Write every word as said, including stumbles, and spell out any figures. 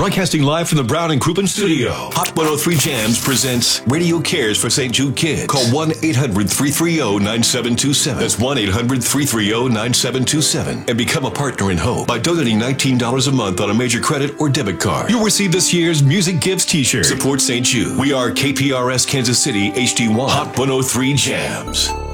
Broadcasting live from the Brown and Crouppen studio, Hot one oh three Jams presents Radio Cares for Saint Jude Kids. Call one eight hundred, three three zero, nine seven two seven. That's one eight hundred, three three zero, nine seven two seven. And become a partner in hope by donating nineteen dollars a month on a major credit or debit card. You'll receive this year's Music Gives t-shirt. Support Saint Jude. We are K P R S Kansas City H D one. Hot one oh three Jams.